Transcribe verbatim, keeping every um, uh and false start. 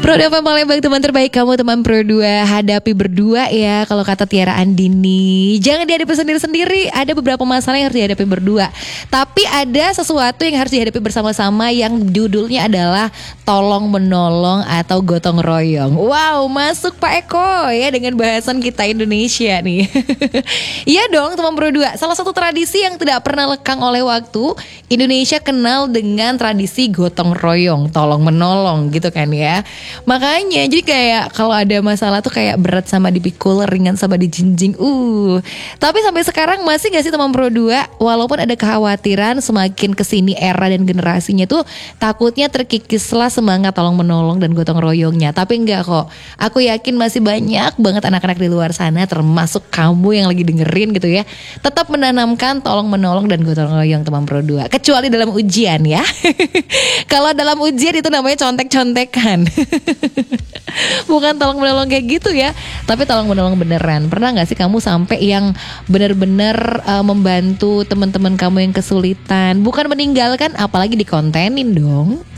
Pro F M Palembang, teman terbaik kamu, teman Pro dua. Hadapi berdua ya, kalau kata Tiara Andini. Jangan dihadapi sendiri-sendiri. Ada beberapa masalah yang harus dihadapi berdua. Tapi ada sesuatu yang harus dihadapi bersama-sama, yang judulnya adalah tolong menolong atau gotong royong. Wow, masuk Pak Eko ya dengan bahasan kita Indonesia nih. Iya dong teman Pro dua. Salah satu tradisi yang tidak pernah lekang oleh waktu. Indonesia kenal dengan tradisi gotong royong, tolong menolong gitu kan ya. Makanya jadi kayak kalau ada masalah tuh kayak berat sama dipikul, ringan sama dijinjing. Uh. Tapi sampai sekarang masih gak sih teman Pro dua, walaupun ada kekhawatiran semakin kesini era dan generasinya tuh takutnya terkikislah semangat tolong menolong dan gotong royongnya. Tapi enggak kok. Aku yakin masih banyak banget anak-anak di luar sana, termasuk kamu yang lagi dengerin gitu ya, tetap menanamkan tolong menolong dan gotong royong teman Pro dua. Kecuali dalam ujian ya. Kalau dalam ujian itu namanya contek-contekan. Bukan tolong menolong kayak gitu ya, tapi tolong menolong beneran. Pernah gak sih kamu sampai yang bener-bener uh, membantu teman-teman kamu yang kesulitan, bukan meninggalkan, apalagi dikontenin dong?